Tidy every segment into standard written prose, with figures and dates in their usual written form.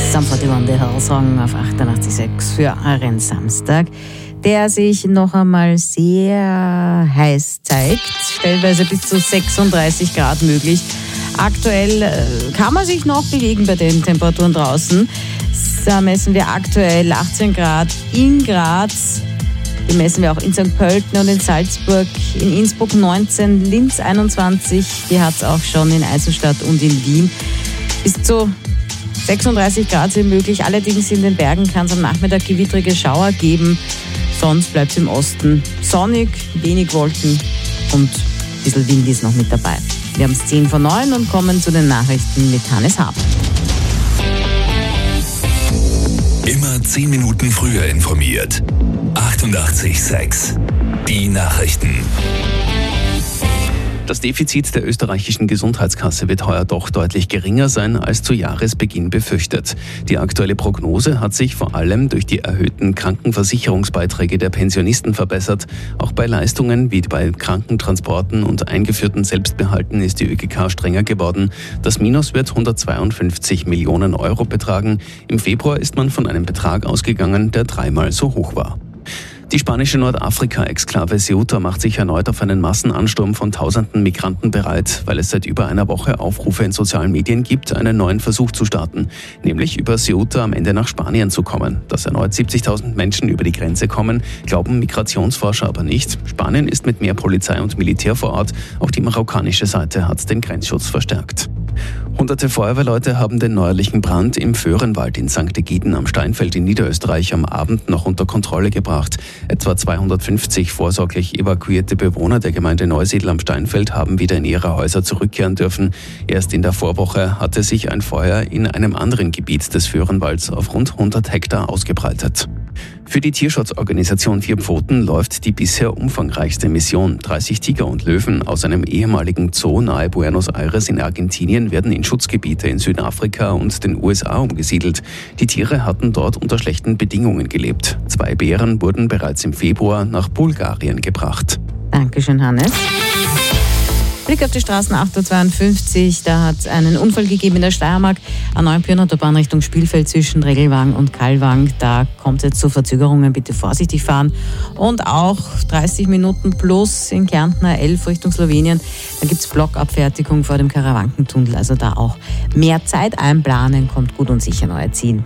Sum 41 The Hillsong auf 88.6 für euren Samstag, der sich noch einmal sehr heiß zeigt, stellenweise bis zu 36 Grad möglich. Aktuell kann man sich noch bewegen bei den Temperaturen draußen. Da messen wir aktuell 18 Grad in Graz. Die messen wir auch in St. Pölten und in Salzburg, in Innsbruck 19, Linz 21, die hat es auch schon in Eisenstadt und in Wien. Bis zu 36 Grad sind möglich, allerdings in den Bergen kann es am Nachmittag gewittrige Schauer geben. Sonst bleibt es im Osten sonnig, wenig Wolken und ein bisschen Wind ist noch mit dabei. Wir haben es 10:09 und kommen zu den Nachrichten mit Hannes Haab. Immer 10 Minuten früher informiert. 88.6 Die Nachrichten. Das Defizit der österreichischen Gesundheitskasse wird heuer doch deutlich geringer sein als zu Jahresbeginn befürchtet. Die aktuelle Prognose hat sich vor allem durch die erhöhten Krankenversicherungsbeiträge der Pensionisten verbessert. Auch bei Leistungen wie bei Krankentransporten und eingeführten Selbstbehalten ist die ÖGK strenger geworden. Das Minus wird 152 Millionen Euro betragen. Im Februar ist man von einem Betrag ausgegangen, der 3-mal so hoch war. Die spanische Nordafrika-Exklave Ceuta macht sich erneut auf einen Massenansturm von tausenden Migranten bereit, weil es seit über einer Woche Aufrufe in sozialen Medien gibt, einen neuen Versuch zu starten, nämlich über Ceuta am Ende nach Spanien zu kommen. Dass erneut 70.000 Menschen über die Grenze kommen, glauben Migrationsforscher aber nicht. Spanien ist mit mehr Polizei und Militär vor Ort, auch die marokkanische Seite hat den Grenzschutz verstärkt. Hunderte Feuerwehrleute haben den neuerlichen Brand im Föhrenwald in St. Egiden am Steinfeld in Niederösterreich am Abend noch unter Kontrolle gebracht. Etwa 250 vorsorglich evakuierte Bewohner der Gemeinde Neusiedl am Steinfeld haben wieder in ihre Häuser zurückkehren dürfen. Erst in der Vorwoche hatte sich ein Feuer in einem anderen Gebiet des Föhrenwalds auf rund 100 Hektar ausgebreitet. Für die Tierschutzorganisation Vier Pfoten läuft die bisher umfangreichste Mission. 30 Tiger und Löwen aus einem ehemaligen Zoo nahe Buenos Aires in Argentinien werden in Schutzgebiete in Südafrika und den USA umgesiedelt. Die Tiere hatten dort unter schlechten Bedingungen gelebt. 2 Bären wurden bereits im Februar nach Bulgarien gebracht. Dankeschön, Hannes. Blick auf die Straßen 8.52 Uhr, da hat es einen Unfall gegeben in der Steiermark an Neubüren-Autobahn Richtung Spielfeld zwischen Regelwang und Kallwang. Da kommt es jetzt zu Verzögerungen, bitte vorsichtig fahren. Und auch 30 Minuten plus in Kärnten A11 Richtung Slowenien. Da gibt es Blockabfertigung vor dem Karawankentunnel, also da auch mehr Zeit einplanen, kommt gut und sicher neu ziehen.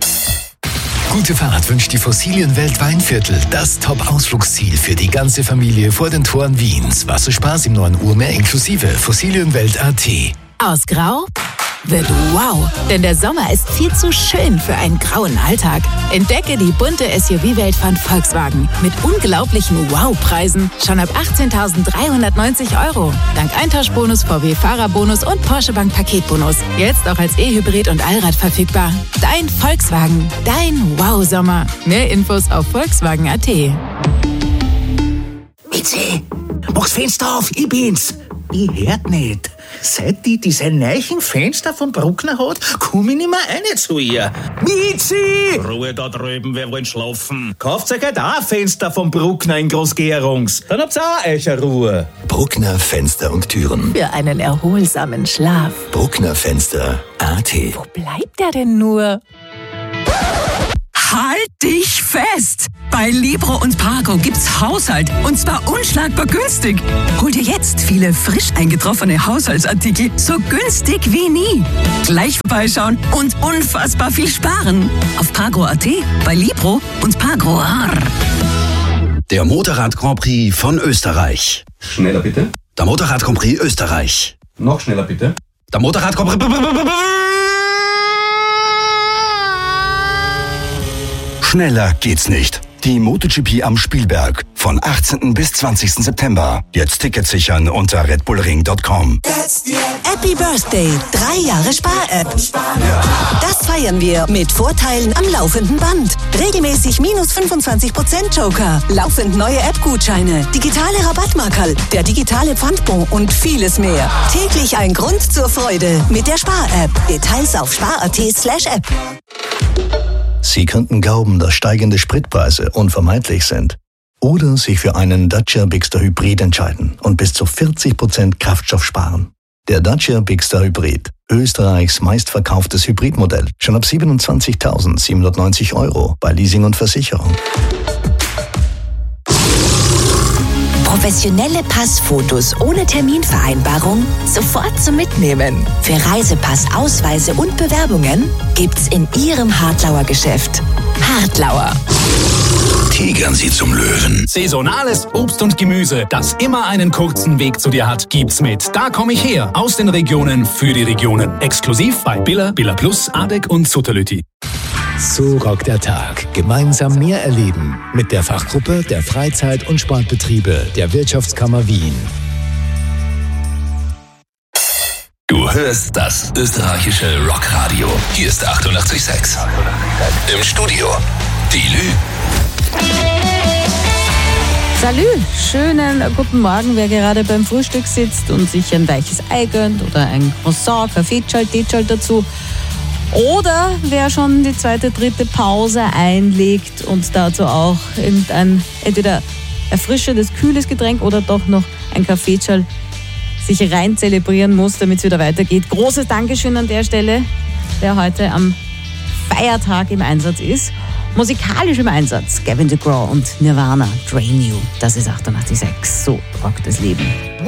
Gute Fahrt wünscht die Fossilienwelt Weinviertel, das Top-Ausflugsziel für die ganze Familie vor den Toren Wiens. Wasserspaß im neuen Urmeer inklusive Fossilienwelt.at. Aus Grau wird wow, denn der Sommer ist viel zu schön für einen grauen Alltag. Entdecke die bunte SUV-Welt von Volkswagen mit unglaublichen Wow-Preisen schon ab 18.390 €. Dank Eintauschbonus, VW-Fahrerbonus und Porsche Bank Paketbonus. Jetzt auch als E-Hybrid und Allrad verfügbar. Dein Volkswagen, dein Wow-Sommer. Mehr Infos auf Volkswagen.at. Mitzi, mach's Fenster auf, ich bin's. Ich hört nicht. Seit die diese neuen Fenster von Bruckner hat, komm ich nicht mehr rein zu ihr. Mitzi! Ruhe da drüben, wir wollen schlafen. Kauft euch halt auch ein Fenster von Bruckner in Großgerungs. Dann habt's auch eure Ruhe. Bruckner Fenster und Türen. Für einen erholsamen Schlaf. Bruckner Fenster.at. Wo bleibt er denn nur? Halt dich fest! Bei Libro und Pargo gibt's Haushalt und zwar unschlagbar günstig. Hol dir jetzt viele frisch eingetroffene Haushaltsartikel so günstig wie nie. Gleich vorbeischauen und unfassbar viel sparen. Auf Pargo.at, bei Libro und Pargo. Der Motorrad Grand Prix von Österreich. Schneller bitte. Der Motorrad Grand Prix Österreich. Noch schneller bitte. Der Motorrad Grand Prix. Schneller geht's nicht. Die MotoGP am Spielberg von 18. bis 20. September. Jetzt Tickets sichern unter redbullring.com. Happy Birthday, 3 Jahre Spar-App. Das feiern wir mit Vorteilen am laufenden Band. Regelmäßig minus 25% Joker, laufend neue App-Gutscheine, digitale Rabattmarkerl, der digitale Pfandbon und vieles mehr. Täglich ein Grund zur Freude mit der Spar-App. Details auf spar.at/app. Sie könnten glauben, dass steigende Spritpreise unvermeidlich sind. Oder sich für einen Dacia Bigster Hybrid entscheiden und bis zu 40% Kraftstoff sparen. Der Dacia Bigster Hybrid. Österreichs meistverkauftes Hybridmodell. Schon ab 27.790 € bei Leasing und Versicherung. Professionelle Passfotos ohne Terminvereinbarung sofort zum Mitnehmen. Für Reisepass, Ausweise und Bewerbungen gibt's in Ihrem Hartlauer Geschäft. Hartlauer. Tigern Sie zum Löwen. Saisonales Obst und Gemüse, das immer einen kurzen Weg zu dir hat, gibt's mit Da komm ich her. Aus den Regionen für die Regionen. Exklusiv bei Billa, Billa Plus, Adek und Sutterlütti. So rockt der Tag. Gemeinsam mehr erleben. Mit der Fachgruppe der Freizeit- und Sportbetriebe der Wirtschaftskammer Wien. Du hörst das österreichische Rockradio. Hier ist 88,6. Im Studio die Lü. Salü, schönen guten Morgen, wer gerade beim Frühstück sitzt und sich ein weiches Ei gönnt oder ein Croissant, Kaffeeschalt, Teeschalt dazu. Oder wer schon die zweite, dritte Pause einlegt und dazu auch irgendein entweder erfrischendes, kühles Getränk oder doch noch ein Kaffeeschalt sich rein zelebrieren muss, damit es wieder weitergeht. Großes Dankeschön an der Stelle, wer heute am Feiertag im Einsatz ist. Musikalisch im Einsatz Gavin DeGraw und Nirvana, Drain You. Das ist 88,6. So rockt das Leben.